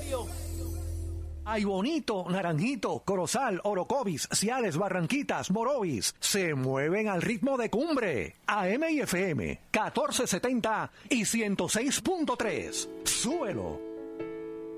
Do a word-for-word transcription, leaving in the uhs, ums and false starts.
Ay Bonito, Naranjito, Corozal, Orocovis, Ciales, Barranquitas, Morovis, se mueven al ritmo de Cumbre. A M y F M, catorce setenta y ciento seis punto tres. Súbelo.